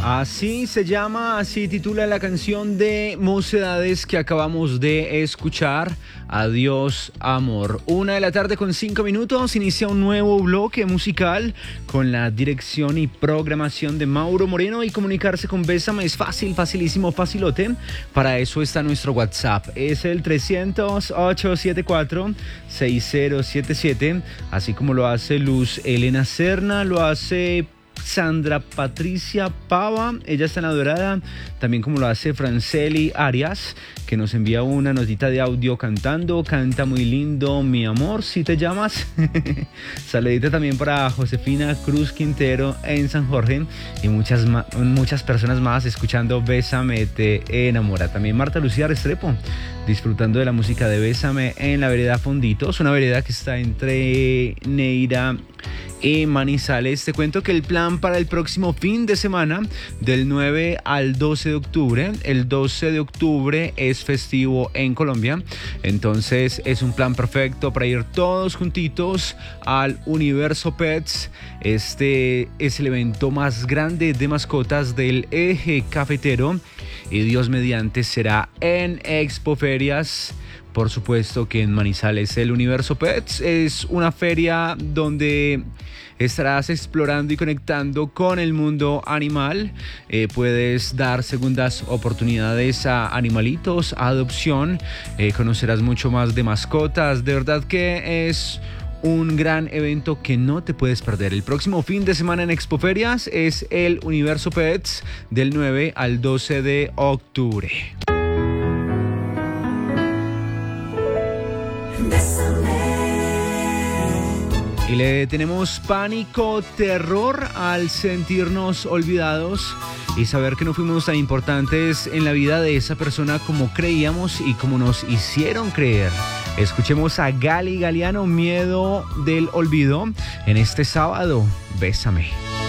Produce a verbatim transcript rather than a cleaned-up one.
Así se llama, así titula la canción de Mocedades que acabamos de escuchar. Adiós, amor. Una de la tarde con cinco minutos. Inicia un nuevo bloque musical con la dirección y programación de Mauro Moreno. Y comunicarse con Bésame es fácil, facilísimo, facilote. Para eso está nuestro WhatsApp. Es el trescientos, ochocientos setenta y cuatro, sesenta siete siete. Así como lo hace Luz Elena Serna, lo hace Sandra Patricia Pava, ella está en la Dorada, también como lo hace Franceli Arias, que nos envía una notita de audio cantando, canta muy lindo, mi amor, si te llamas. Saludita también para Josefina Cruz Quintero en San Jorge y muchas, muchas personas más escuchando Bésame te enamora. También Marta Lucía Restrepo, disfrutando de la música de Bésame en la vereda Fonditos, una vereda que está entre Neira y Manizales. Te cuento que el plan para el próximo fin de semana, del nueve al doce de octubre, el doce de octubre es festivo en Colombia, entonces es un plan perfecto para ir todos juntitos al Universo Pets. Este es el evento más grande de mascotas del eje cafetero y Dios mediante será en Expoferias. Por supuesto que en Manizales. El Universo Pets es una feria donde estarás explorando y conectando con el mundo animal. Eh, puedes dar segundas oportunidades a animalitos, a adopción. Eh, conocerás mucho más de mascotas. De verdad que es un gran evento que no te puedes perder. El próximo fin de semana en Expoferias es el Universo Pets del nueve al doce de octubre. Y le tenemos pánico, terror al sentirnos olvidados y saber que no fuimos tan importantes en la vida de esa persona como creíamos y como nos hicieron creer. Escuchemos a Gali Galiano, Miedo del Olvido, en este sábado. Bésame.